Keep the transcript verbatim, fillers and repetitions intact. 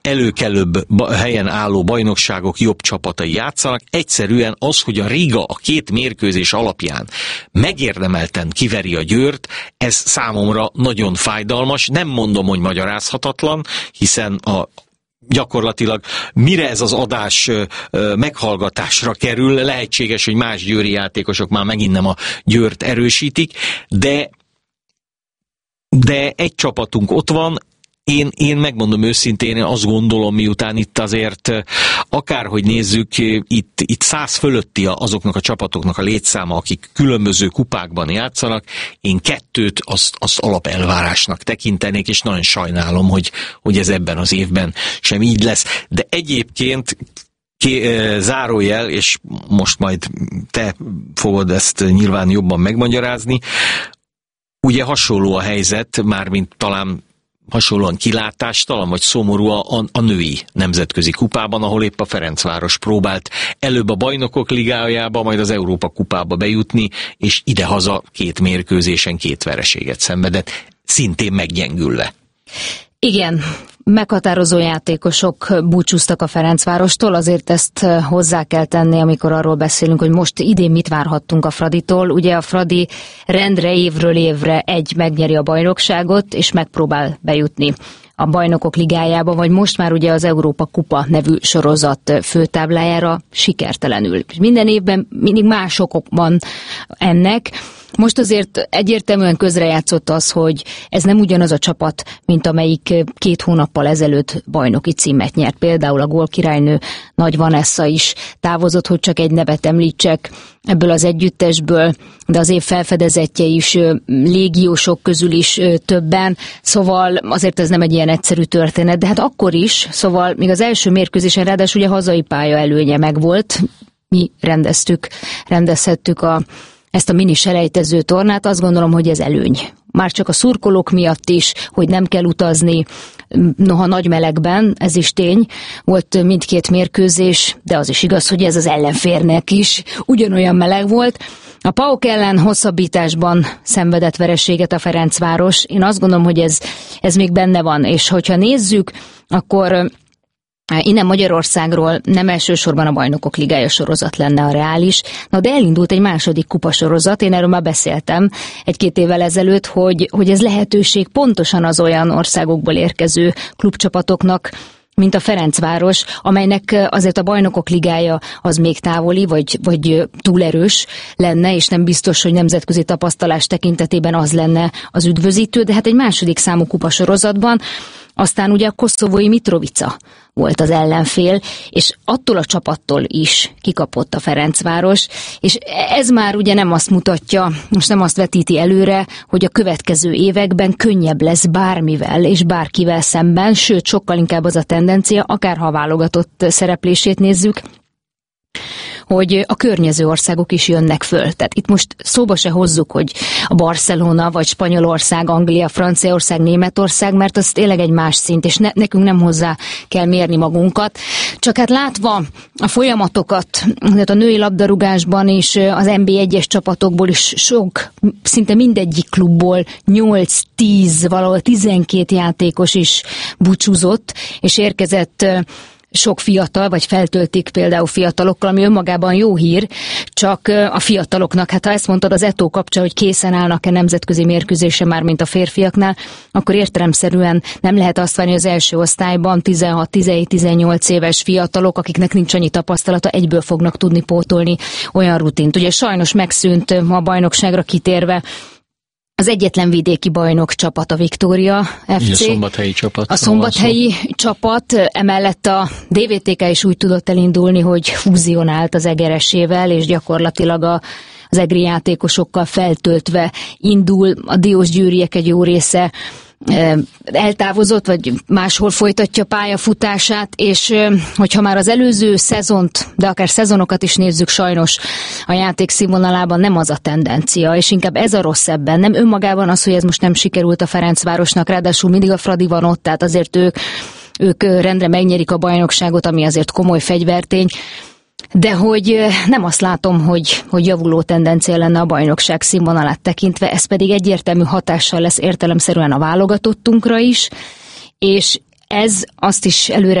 előkelőbb helyen álló bajnokságok jobb csapatai játszanak. Egyszerűen az, hogy a Riga a két mérkőzés alapján megérdemelten kiveri a Győrt, ez számomra nagyon fájdalmas. Nem mondom, hogy magyarázhatatlan, hiszen a gyakorlatilag mire ez az adás meghallgatásra kerül, lehetséges, hogy más győri játékosok már megint nem a Győrt erősítik, de, de egy csapatunk ott van. Én, én megmondom őszintén, én azt gondolom, miután itt azért akárhogy nézzük, itt, itt száz fölötti azoknak a csapatoknak a létszáma, akik különböző kupákban játszanak, én kettőt azt, azt alapelvárásnak tekintenék, és nagyon sajnálom, hogy, hogy ez ebben az évben sem így lesz. De egyébként Ké, zárójel, és most majd te fogod ezt nyilván jobban megmagyarázni, ugye hasonló a helyzet, mármint talán hasonlóan kilátástalan vagy szomorú a, a női nemzetközi kupában, ahol épp a Ferencváros próbált előbb a Bajnokok Ligájába, majd az Európa kupába bejutni, és idehaza két mérkőzésen két vereséget szenvedett, szintén meggyengülve. Igen, meghatározó játékosok búcsúztak a Ferencvárostól, azért ezt hozzá kell tenni, amikor arról beszélünk, hogy most idén mit várhattunk a Fraditól. Ugye a Fradi rendre évről évre egy megnyeri a bajnokságot, és megpróbál bejutni a Bajnokok Ligájába, vagy most már ugye az Európa Kupa nevű sorozat főtáblájára sikertelenül. Minden évben mindig más okok van ennek. Most azért egyértelműen közrejátszott az, hogy ez nem ugyanaz a csapat, mint amelyik két hónappal ezelőtt bajnoki címet nyert. Például a gólkirálynő Nagy Vanessa is távozott, hogy csak egy nevet említsek ebből az együttesből, de az év felfedezetje is, légiósok közül is többen, szóval azért ez nem egy ilyen egyszerű történet, de hát akkor is, szóval még az első mérkőzésen ráadásul ugye hazai pálya előnye megvolt, mi rendeztük, rendezhettük a ezt a mini selejtező tornát, azt gondolom, hogy ez előny. Már csak a szurkolók miatt is, hogy nem kell utazni, noha nagy melegben, ez is tény, volt mindkét mérkőzés, de az is igaz, hogy ez az ellenfélnek is ugyanolyan meleg volt. A PAOK ellen hosszabbításban szenvedett vereséget a Ferencváros. Én azt gondolom, hogy ez, ez még benne van, és hogyha nézzük, akkor innen Magyarországról nem elsősorban a Bajnokok Ligája sorozat lenne a reális, na de elindult egy második kupasorozat, én erről már beszéltem egy-két évvel ezelőtt, hogy, hogy ez lehetőség pontosan az olyan országokból érkező klubcsapatoknak, mint a Ferencváros, amelynek azért a Bajnokok Ligája az még távoli, vagy, vagy túl erős lenne, és nem biztos, hogy nemzetközi tapasztalás tekintetében az lenne az üdvözítő, de hát egy második számú kupasorozatban, aztán ugye a koszovói Mitrovica volt az ellenfél, és attól a csapattól is kikapott a Ferencváros, és ez már ugye nem azt mutatja, most nem azt vetíti előre, hogy a következő években könnyebb lesz bármivel és bárkivel szemben, sőt sokkal inkább az a tendencia, akárha a válogatott szereplését nézzük, hogy a környező országok is jönnek föl. Tehát itt most szóba se hozzuk, hogy a Barcelona, vagy Spanyolország, Anglia, Franciaország, Németország, mert az tényleg egy más szint, és ne, nekünk nem hozzá kell mérni magunkat. Csak hát látva a folyamatokat, a női labdarúgásban és az en bé egyes csapatokból is sok, szinte mindegyik klubból nyolc-tíz, valahol tizenkét játékos is búcsúzott, és érkezett sok fiatal, vagy feltöltik például fiatalokkal, ami önmagában jó hír, csak a fiataloknak, hát ha ezt mondtad az Eto'o kapcsán, hogy készen állnak-e nemzetközi mérkőzésre már, mint a férfiaknál, akkor értelemszerűen nem lehet azt várni, hogy az első osztályban tizenhat, tizenhét, tizennyolc éves fiatalok, akiknek nincs annyi tapasztalata, egyből fognak tudni pótolni olyan rutint. Ugye sajnos megszűnt a bajnokságra kitérve az egyetlen vidéki bajnok csapat, a Viktória ef cé. A szombathelyi csapat. A szombathelyi csapat, emellett a dé vé té ká is úgy tudott elindulni, hogy fúzionált az Egeresével, és gyakorlatilag a, az egri játékosokkal feltöltve indul. A diósgyőriek egy jó része eltávozott, vagy máshol folytatja pályafutását, és hogyha már az előző szezont, de akár szezonokat is nézzük, sajnos a játék színvonalában nem az a tendencia, és inkább ez a rossz ebben, nem önmagában az, hogy ez most nem sikerült a Ferencvárosnak, ráadásul mindig a Fradi van ott, tehát azért ők, ők rendre megnyerik a bajnokságot, ami azért komoly fegyvertény, de hogy nem azt látom, hogy, hogy javuló tendencia lenne a bajnokság színvonalát tekintve, ez pedig egyértelmű hatással lesz értelemszerűen a válogatottunkra is, és ez azt is előre